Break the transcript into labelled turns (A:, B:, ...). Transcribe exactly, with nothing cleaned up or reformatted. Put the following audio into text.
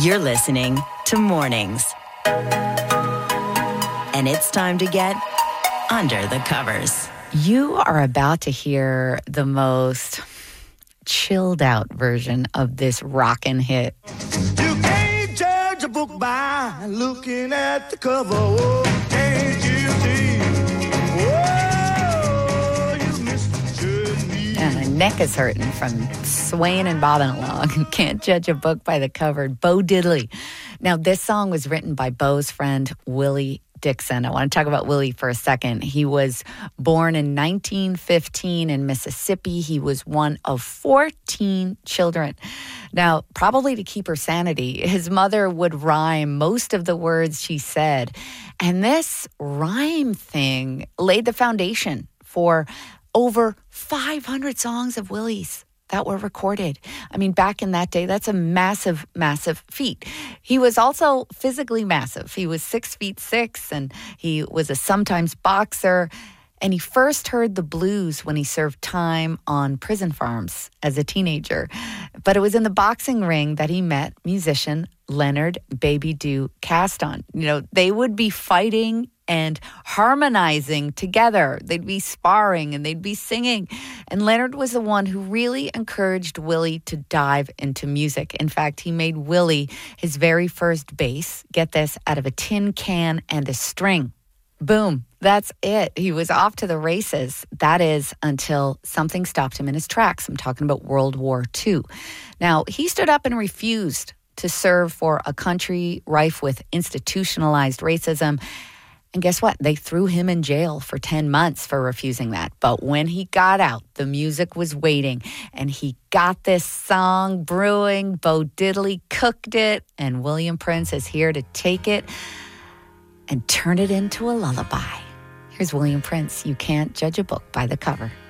A: You're listening to Mornings. And it's time to get under the covers.
B: You are about to hear the most chilled out version of this rockin' hit.
C: You can't judge a book by looking at the cover. Oh, can't you see? Oh, you misjudged me.
B: And my neck is hurting from swaying and bobbing along. Can't judge a book by the cover. Bo Diddley. Now, this song was written by Bo's friend, Willie Dixon. I want to talk about Willie for a second. He was born in nineteen fifteen in Mississippi. He was one of fourteen children. Now, probably to keep her sanity, his mother would rhyme most of the words she said. And this rhyme thing laid the foundation for over five hundred songs of Willie's that were recorded. I mean, back in that day, that's a massive, massive feat. He was also physically massive. He was six feet six, and he was a sometimes boxer. And he first heard the blues when he served time on prison farms as a teenager. But it was in the boxing ring that he met musician Leonard Baby Doe Caston. You know, they would be fighting and harmonizing together. They'd be sparring and they'd be singing. And Leonard was the one who really encouraged Willie to dive into music. In fact, he made Willie his very first bass, get this, out of a tin can and a string. Boom. That's it. He was off to the races. That is until something stopped him in his tracks. I'm talking about World War Two. Now, he stood up and refused to serve for a country rife with institutionalized racism. And guess what? They threw him in jail for ten months for refusing that. But when he got out, the music was waiting. And he got this song brewing. Bo Diddley cooked it. And William Prince is here to take it and turn it into a lullaby. Here's William Prince. You can't judge a book by the cover.